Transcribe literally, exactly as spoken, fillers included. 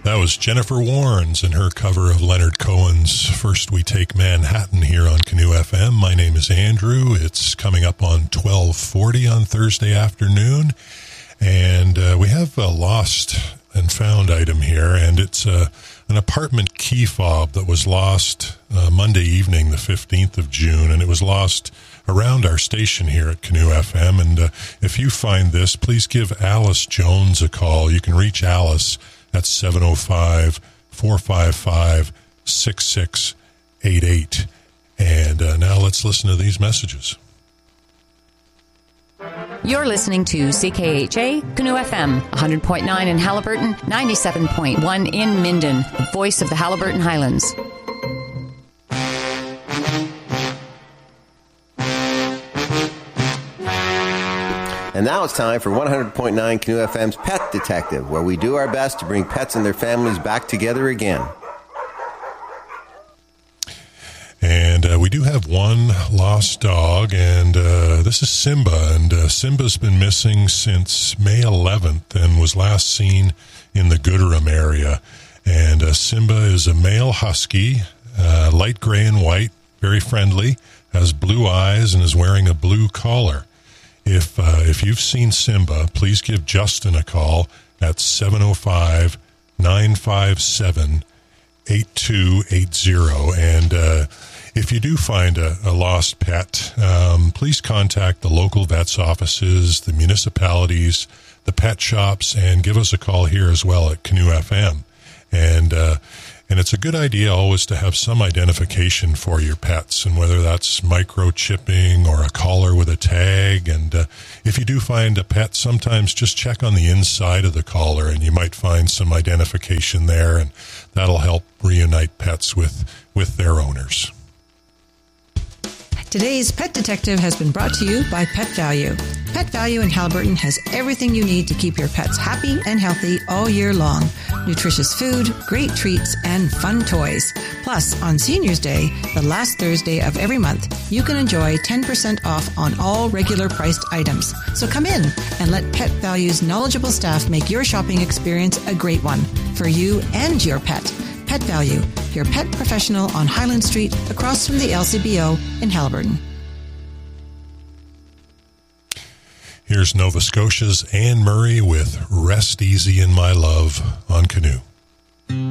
That was Jennifer Warnes and her cover of Leonard Cohen's First We Take Manhattan here on Canoe F M. My name is Andrew. It's coming up on twelve forty on Thursday afternoon. And uh, we have a lost and found item here, and it's uh, an apartment key fob that was lost uh, Monday evening, the fifteenth of June, and it was lost around our station here at Canoe F M. And uh, if you find this, please give Alice Jones a call. You can reach Alice at seven oh five, four five five, six six eight eight. And uh, now let's listen to these messages. You're listening to C K H A Canoe F M, one hundred point nine in Haliburton, ninety-seven point one in Minden, the voice of the Haliburton Highlands. And now it's time for one hundred point nine Canoe F M's Pet Detective, where we do our best to bring pets and their families back together again. And uh, we do have one lost dog, and uh, this is Simba. And uh, Simba's been missing since May eleventh and was last seen in the Gooderham area. And uh, Simba is a male husky, uh, light gray and white, very friendly, has blue eyes, and is wearing a blue collar. If uh, if you've seen Simba, please give Justin a call at seven oh five, nine five seven, eight two eight zero. And uh, if you do find a, a lost pet, um, please contact the local vet's offices, the municipalities, the pet shops, and give us a call here as well at Canoe F M. And uh, and it's a good idea always to have some identification for your pets, and whether that's microchipping or a collar with a tag. And uh, if you do find a pet, sometimes just check on the inside of the collar, and you might find some identification there, and that'll help reunite pets with, with their owners. Today's Pet Detective has been brought to you by Pet Value. Pet Value in Haliburton has everything you need to keep your pets happy and healthy all year long. Nutritious food, great treats, and fun toys. Plus, on Seniors Day, the last Thursday of every month, you can enjoy ten percent off on all regular priced items. So come in and let Pet Value's knowledgeable staff make your shopping experience a great one for you and your pet. Pet Value, your pet professional on Highland Street across from the L C B O in Haliburton. Here's Nova Scotia's Anne Murray with Rest Easy in My Love on Canoe.